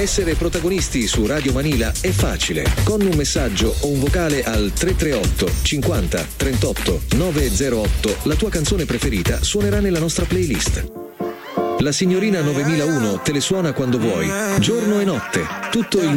Essere protagonisti su Radio Manila è facile. Con un messaggio o un vocale al 338 50 38 908 la tua canzone preferita suonerà nella nostra playlist. La signorina 9001 te le suona quando vuoi, giorno e notte, tutto il